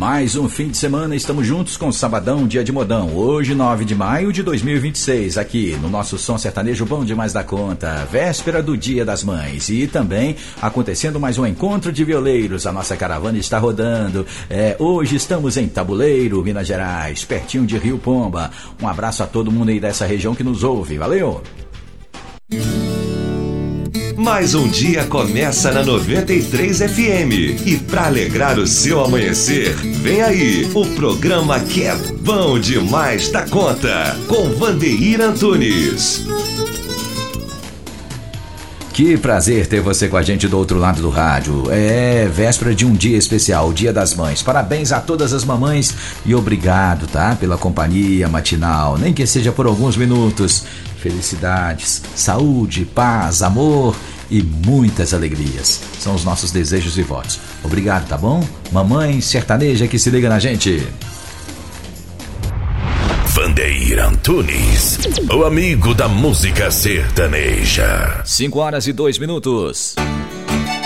Mais um fim de semana, estamos juntos com o Sabadão, dia de modão. Hoje, 9 de maio de 2026, aqui no nosso Som Sertanejo Bom Demais da Conta, véspera do Dia das Mães. E também acontecendo mais um encontro de violeiros, a nossa caravana está rodando. Hoje estamos em Tabuleiro, Minas Gerais, pertinho de Rio Pomba. Um abraço a todo mundo aí dessa região que nos ouve, valeu! Mais um dia começa na 93 FM e para alegrar o seu amanhecer, vem aí o programa que é bom demais da conta, com Vandeir Antunes. Que prazer ter você com a gente do outro lado do rádio. Véspera de um dia especial, o Dia das Mães. Parabéns a todas as mamães e obrigado, tá? Pela companhia matinal, nem que seja por alguns minutos. Felicidades, saúde, paz, amor e muitas alegrias. São os nossos desejos e votos. Obrigado, tá bom? Mamãe sertaneja que se liga na gente. Vandeir Antunes, o amigo da música sertaneja. 5 horas e 2 minutos.